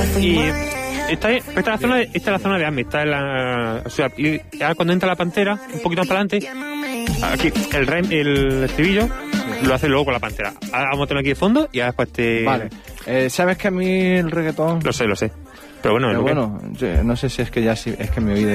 Y esta es la zona de Ami, está en la... O sea, y ahora cuando entra la pantera, un poquito más para adelante, aquí, el estribillo, lo hace luego con la pantera. Ahora vamos a tener aquí de fondo y ahora después te... Vale. ¿Sabes que a mí el reggaetón... Lo sé. Pero bueno, yo no sé si es que ya sí, es que me oí